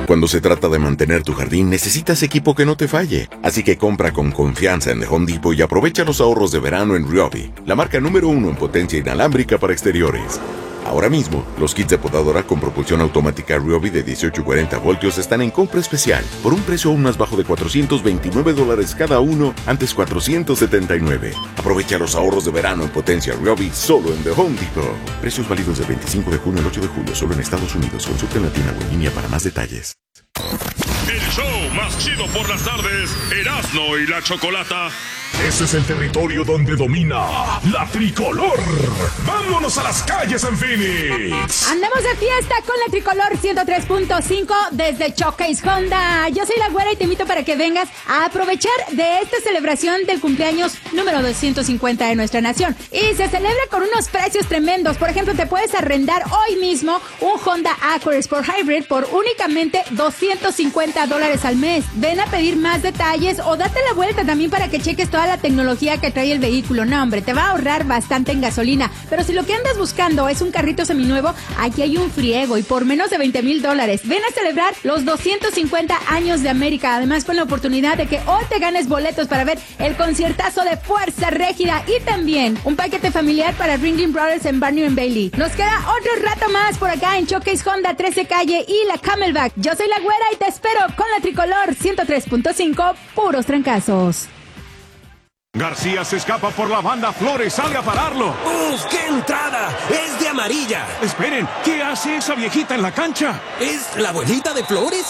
Cuando se trata de mantener tu jardín, necesitas equipo que no te falle. Así que compra con confianza en The Home Depot y aprovecha los ahorros de verano en Ryobi, la marca número 1 en potencia inalámbrica para exteriores. Ahora mismo, los kits de podadora con propulsión automática Ryobi de 18 y 40 voltios están en compra especial, por un precio aún más bajo de $429 cada uno, antes $479. Aprovecha los ahorros de verano en potencia Ryobi solo en The Home Depot. Precios válidos del 25 de junio al 8 de julio, solo en Estados Unidos. Consulta en la tienda o en línea para más detalles. El show más chido por las tardes, Erasmo y la Chocolata. Ese es el territorio donde domina la tricolor. ¡Vámonos a las calles en Phoenix! Andamos de fiesta con la tricolor 103.5 desde Showcase Honda. Yo soy la Güera y te invito para que vengas a aprovechar de esta celebración del cumpleaños número 250 de nuestra nación. Y se celebra con unos precios tremendos. Por ejemplo, te puedes arrendar hoy mismo un Honda Accord Sport Hybrid por únicamente $250 al mes. Ven a pedir más detalles o date la vuelta también para que cheques toda la tecnología que trae el vehículo. No, hombre, te va a ahorrar bastante en gasolina. Pero si lo que andas buscando es un carrito seminuevo, aquí hay un friego y por menos de $20,000. Ven a celebrar los 250 años de América. Además, con la oportunidad de que hoy te ganes boletos para ver el conciertazo de Fuerza Régida y también un paquete familiar para Ringling Brothers en Barney and Bailey. Nos queda otro rato más por acá en Showcase Honda 13 Calle y la Camelback. Yo soy la Güera y te espero con la tricolor 103.5, puros trancazos. García se escapa por la banda. Flores, salga a pararlo. ¡Uf, qué entrada! ¡Es de amarilla! Esperen, ¿qué hace esa viejita en la cancha? ¿Es la abuelita de Flores?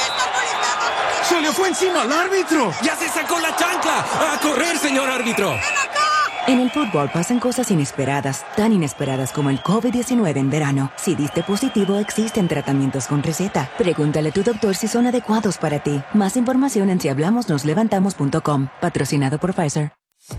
¡Se le fue encima al árbitro! ¡Ya se sacó la chancla! ¡A correr, señor árbitro! En el fútbol pasan cosas inesperadas, tan inesperadas como el COVID-19 en verano. Si diste positivo, existen tratamientos con receta. Pregúntale a tu doctor si son adecuados para ti. Más información en sihablamosnoslevantamos.com. Patrocinado por Pfizer.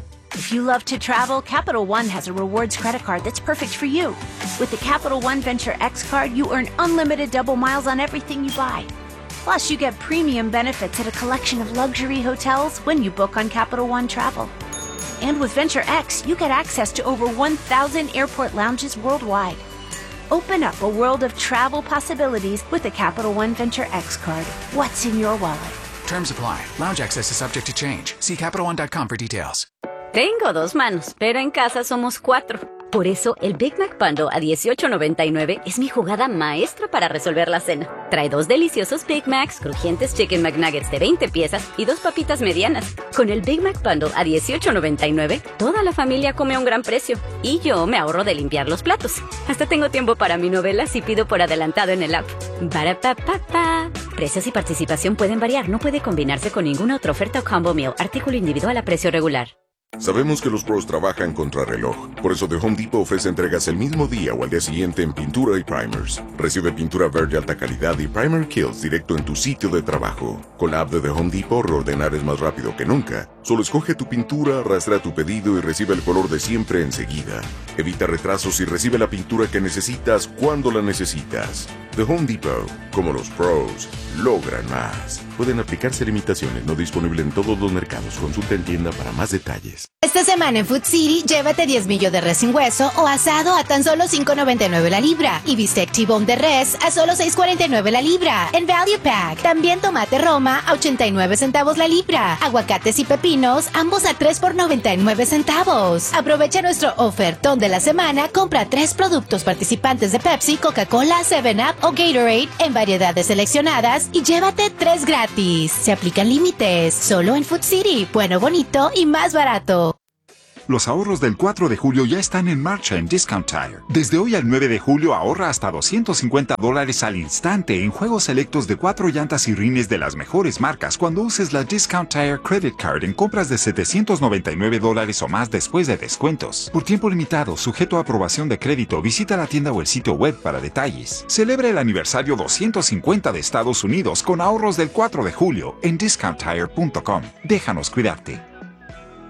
If you love to travel, Capital One has a rewards credit card that's perfect for you. With the Capital One Venture X card, you earn unlimited double miles on everything you buy. Plus, you get premium benefits at a collection of luxury hotels when you book on Capital One Travel. And with Venture X, you get access to over 1,000 airport lounges worldwide. Open up a world of travel possibilities with the Capital One Venture X card. What's in your wallet? Terms apply. Lounge access is subject to change. See CapitalOne.com for details. Tengo 2 manos, pero en casa somos 4. Por eso, el Big Mac Bundle a $18.99 es mi jugada maestra para resolver la cena. Trae 2 deliciosos Big Macs, crujientes Chicken McNuggets de 20 piezas y 2 papitas medianas. Con el Big Mac Bundle a $18.99, toda la familia come a un gran precio. Y yo me ahorro de limpiar los platos. Hasta tengo tiempo para mi novela si pido por adelantado en el app. Barapapapa. Precios y participación pueden variar. No puede combinarse con ninguna otra oferta o combo meal. Artículo individual a precio regular. Sabemos que los pros trabajan contra reloj. Por eso The Home Depot ofrece entregas el mismo día o al día siguiente en pintura y primers. Recibe pintura verde alta calidad y primer kills directo en tu sitio de trabajo. Con la app de The Home Depot, reordenar es más rápido que nunca. Solo escoge tu pintura, arrastra tu pedido y recibe el color de siempre enseguida. Evita retrasos y recibe la pintura que necesitas cuando la necesitas. The Home Depot, como los pros, logran más. Pueden aplicarse limitaciones, no disponible en todos los mercados. Consulta en tienda para más detalles. Esta semana en Food City, llévate 10 millos de res sin hueso o asado a tan solo $5.99 la libra. Y bistec T-bone de res a solo $6.49 la libra. En Value Pack, también tomate Roma a 89 centavos la libra. Aguacates y pepinos, ambos a 3 por 99 centavos. Aprovecha nuestro ofertón de la semana, compra 3 productos participantes de Pepsi, Coca-Cola, 7-Up o Gatorade en variedades seleccionadas y llévate 3 gratis. Se aplican límites, solo en Food City. Bueno, bonito y más barato. Los ahorros del 4 de julio ya están en marcha en Discount Tire. Desde hoy al 9 de julio ahorra hasta $250 al instante en juegos selectos de 4 llantas y rines de las mejores marcas cuando uses la Discount Tire Credit Card en compras de $799 o más después de descuentos. Por tiempo limitado, sujeto a aprobación de crédito, visita la tienda o el sitio web para detalles. Celebra el aniversario 250 de Estados Unidos con ahorros del 4 de julio en discounttire.com. Déjanos cuidarte.